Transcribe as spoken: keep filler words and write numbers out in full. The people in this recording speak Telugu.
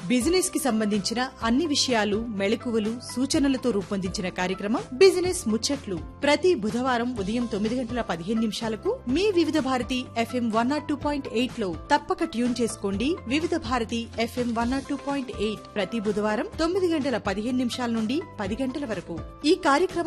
బిజినెస్ కి సంబంధించిన అన్ని విషయాలు, మెళకువలు, సూచనలతో రూపొందించిన కార్యక్రమం బిజినెస్ ముచ్చట్లు. ప్రతి బుధవారం ఉదయం తొమ్మిది గంటల పదిహేను నిమిషాలకు మీ వివిధ Bharati FM one not two point eight లో తప్పక ట్యూన్ చేసుకోండి. వివిధ Bharati FM one not two point eight ప్రతి బుధవారం తొమ్మిది గంటల పదిహేను నిమిషాల నుండి పది గంటల వరకు ఈ కార్యక్రమం